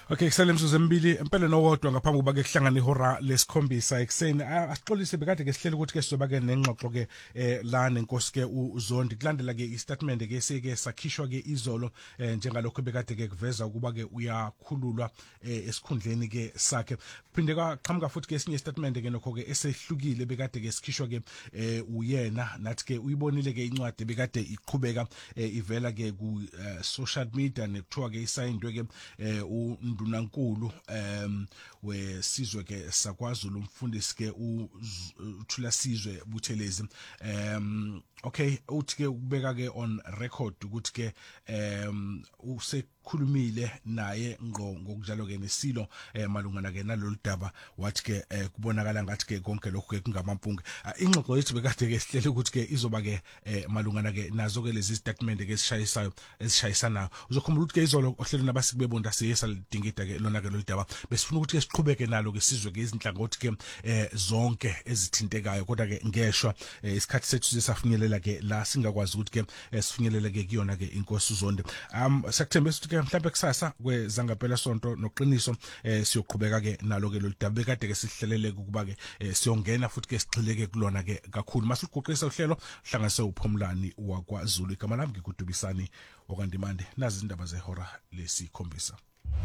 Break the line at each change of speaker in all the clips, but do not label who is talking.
Okay, kusele mzuzu emibili empela nowodwa ngaphambi kokuba ke kuhlangana ihora lesikhombisa ekseni. Asixolise bekade ke sihlele ukuthi ke sizoba ke nengxoxo ke la nenkosi ke uZondi kulandela ke istatement ke sike sakhishwa ke izolo njengalokho bekade ke kuveza ukuba ke uyakhululwa esikhundleni ke sakhe. Kuphinde kwaqhamuka futhi ke esinye istatement ke nokho ke esehlukile bekade ke sikhishwa ke uyena nathi ke uyibonile ke incwadi bekade iqhubeka ivela ke ku social media nekuthiwa ke isayindwe ke Ndunankulu wesizwe ke saKwaZulu umfundisi ke uThula Sizwe Buthelezi okay uthi ke ukubeka ke on record ukuthi ke usekhulumile naye ngqo ngokunjalo ke nesilo malungana ke nalolu daba wathi ke kubonakala ngathi ke konke lokho ke kungamampunge. Ingxoxo yethu bekade ke sihlele ukuthi ke izoba ke malungana ke nazo ke lezi statement ke esishayisanayo uzokhumbula ukuthi ke izolo ohlelo nabasiki bebonda siyesa lidingida ke lona ke lolu daba besifuna ukuthi ke siqhubeke nalo ke sizwe ke izinhlangothi ke zonke ezithintekayo kodwa ke ngeshwa isikhathi sethu sisafinyelela ke la singakwazi ukuthi ke sifinyelele ke kuyona ke inkosi uZonde. Sekuthembisa ukuthi ke mhlawumbe kusasa kwezangapela sonto noqiniso siyoqhubeka ke nalo ke lolu daba bekade ke sihlelele ukuba ke siyongena futhi ke sigxileke kulona ke kakhulu masiguqisa uhlelo hlanganise uPhumlani waKwaZulu. Igama lami ngikudubisani okandimande nazi izindaba zehora lesikhombisa.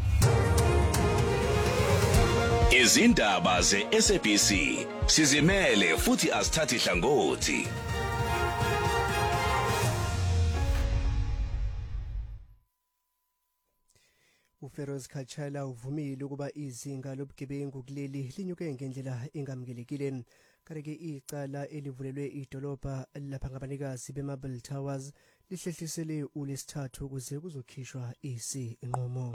Izindaba ze-SABC sizimele futhi asithathi hlangothi.
uFeroz Khatshela uvumile ukuba izinga lobugebengu kuleli linyuke ngendlela engamukelekile. Kanti-ke icala elivulelwe idolobha lapha ngabanikazi beMarble Towers lihlehlisele uLesithathu ukuze kuzokhishwa inqumo.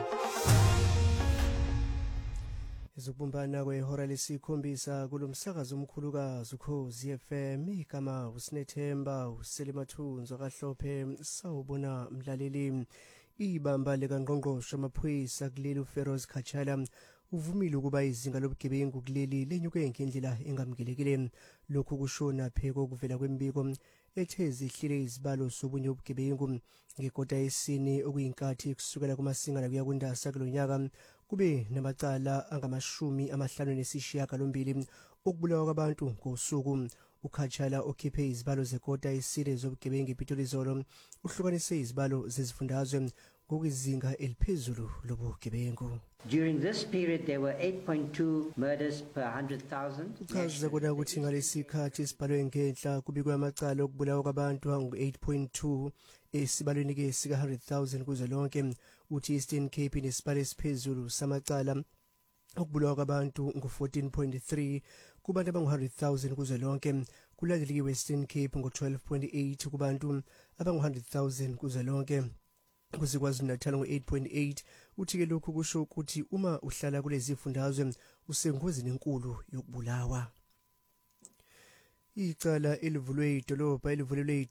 Izobumbana kwehora lesikhombisa kulomsakazo omkhulukazi uKhozi FM igama uSinethemba uSelimathunzo kaHlophe sawubona mlaleli. Ibamba likaNgqongqoshe amaphoyisa kuleli uFeroz Khatshela uvumile ukuba izinga lobugebengu kuleli lenyuke ngendlela engamukelekile. Lokhu kushona pheko ukuvela kwembiko ethe zihlile izibalo sobunye obugebengu ngekota yesine okuyinkathi kusukela kuMasingana kuya kuNdasa kulonyaka kube namacala angama-58 okubulawa kwabantu ngosuku. uKhatshela okhiphe izibalo zekota yesine zobugebengu ePitoli izolo uhlukanise izibalo zezifundazwe ngokuzinga eliphezulu lobugebengu.
During this period, there were 8.2 murders per 100,000.
Uchaza kona ukuthi ngalesi sikhathi isibhalwe ngenhla kubikwe amacala okubulawa kwabantu angu-8.2 esibalweni ke sika 100,000 kuze lonke. Uthi Eastern Cape nesibalo esiphezulu samacala okubulawa kwabantu ngu-14.3 kubantu abangu-100,000 kuze lonke. Kulandela iWestern Cape ngo-12.8 kubantu abangu-100,000 kuze lonke. KwaZulu Natal ngo-8.8. Uthi-ke lokhu kusho ukuthi uma uhlala kulezi zifundazwe usengozini enkulu yokubulawa. Icala elivulelwe